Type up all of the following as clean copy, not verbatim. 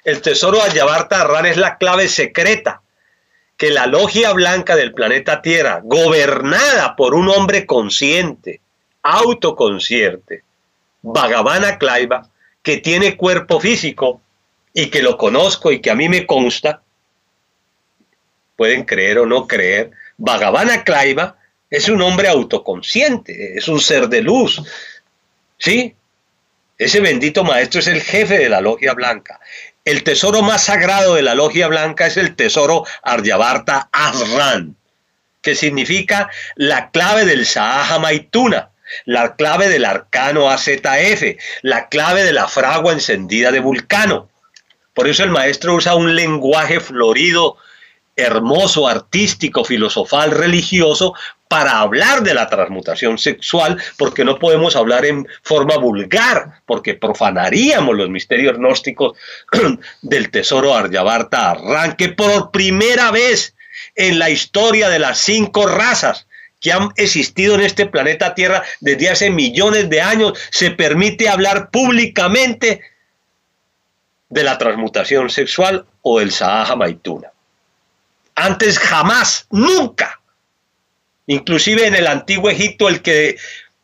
El tesoro de Aryavarta Arran es la clave secreta que la logia blanca del planeta Tierra, gobernada por un hombre consciente, autoconsciente, Bhagavana Klaiva, que tiene cuerpo físico y que lo conozco y que a mí me consta, pueden creer o no creer, Bhagavana Klaiva es un hombre autoconsciente, es un ser de luz, ¿sí? Ese bendito maestro es el jefe de la logia blanca. El tesoro más sagrado de la logia blanca es el tesoro Aryavarta Arran, que significa la clave del Sahaja Maituna, la clave del arcano AZF, la clave de la fragua encendida de Vulcano. Por eso el maestro usa un lenguaje florido, hermoso, artístico, filosofal, religioso, para hablar de la transmutación sexual, porque no podemos hablar en forma vulgar, porque profanaríamos los misterios gnósticos del tesoro Aryavarta Arran, que por primera vez en la historia de las 5 razas que han existido en este planeta Tierra desde hace millones de años, se permite hablar públicamente de la transmutación sexual o del Sahaja Maituna. Antes jamás, nunca. Inclusive en el antiguo Egipto el que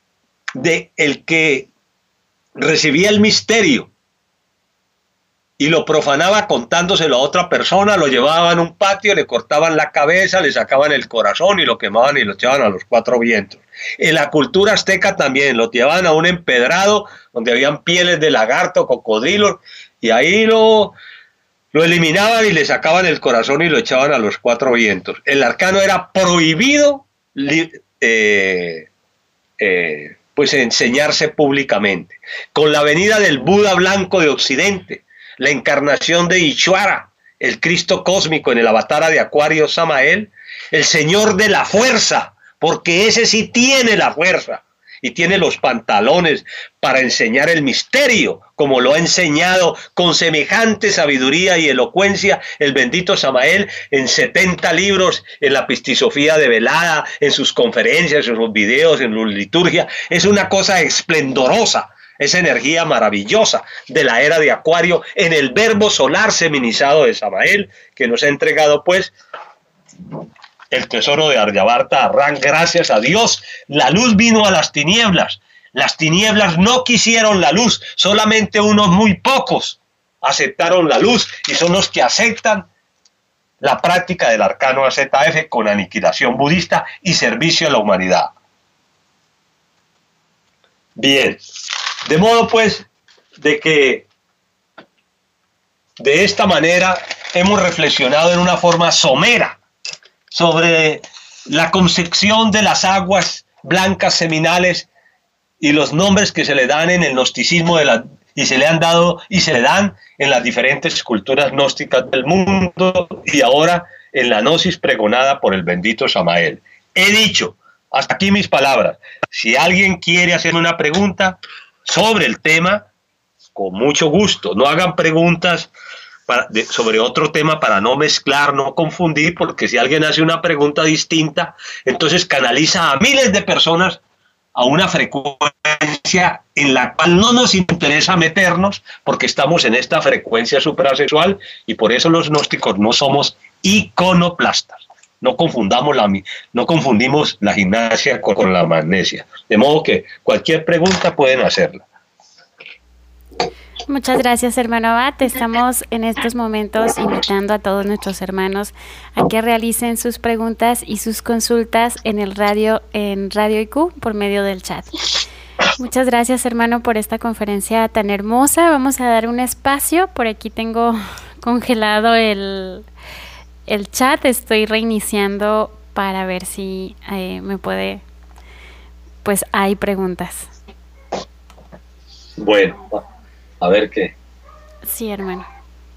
recibía el misterio y lo profanaba contándoselo a otra persona, lo llevaban a un patio, le cortaban la cabeza, le sacaban el corazón y lo quemaban y lo echaban a los 4 vientos. En la cultura azteca también lo llevaban a un empedrado donde habían pieles de lagarto, cocodrilo, y ahí lo eliminaban y le sacaban el corazón y lo echaban a los 4 vientos. El arcano era prohibido pues enseñarse públicamente. Con la venida del Buda blanco de Occidente, la encarnación de Ishvara, el Cristo cósmico en el avatar de Acuario Samael, el Señor de la fuerza, porque ese sí tiene la fuerza y tiene los pantalones para enseñar el misterio, como lo ha enseñado con semejante sabiduría y elocuencia el bendito Samael en 70 libros, en la Pistisofía de Velada, en sus conferencias, en sus videos, en su liturgia. Es una cosa esplendorosa, esa energía maravillosa de la era de Acuario en el verbo solar seminizado de Samael, que nos ha entregado pues el tesoro de Aryavarta Arran. Gracias a Dios, la luz vino a las tinieblas. Las tinieblas no quisieron la luz, solamente unos muy pocos aceptaron la luz y son los que aceptan la práctica del arcano AZF con aniquilación budista y servicio a la humanidad. Bien, de modo pues de que de esta manera hemos reflexionado en una forma somera sobre la concepción de las aguas blancas seminales y los nombres que se le dan en el gnosticismo y se le han dado y se le dan en las diferentes culturas gnósticas del mundo y ahora en la gnosis pregonada por el bendito Samael. He dicho, hasta aquí mis palabras. Si alguien quiere hacer una pregunta sobre el tema, con mucho gusto. No hagan preguntas sobre otro tema para no mezclar, no confundir, porque si alguien hace una pregunta distinta, entonces canaliza a miles de personas a una frecuencia en la cual no nos interesa meternos, porque estamos en esta frecuencia suprasexual y por eso los gnósticos no somos iconoplastas. No confundimos la gimnasia con la magnesia. De modo que cualquier pregunta pueden hacerla. Muchas gracias, hermano Abad. Estamos en estos momentos invitando a todos nuestros hermanos a que realicen sus preguntas y sus consultas en Radio IQ por medio del chat. Muchas gracias, hermano, por esta conferencia tan hermosa. Vamos a dar un espacio. Por aquí tengo congelado el chat. Estoy reiniciando para ver si me puede... Pues hay preguntas. Bueno, a ver qué. Sí, hermano.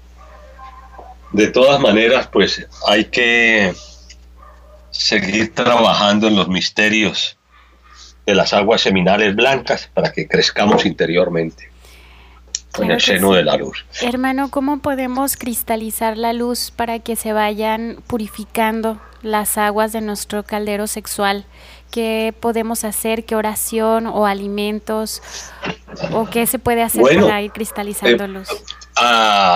De todas maneras, pues hay que seguir trabajando en los misterios de las aguas seminales blancas para que crezcamos interiormente en el seno de la luz. Hermano, ¿cómo podemos cristalizar la luz para que se vayan purificando las aguas de nuestro caldero sexual? ¿Qué podemos hacer? ¿Qué oración o alimentos? ¿O qué se puede hacer para ir cristalizando luz?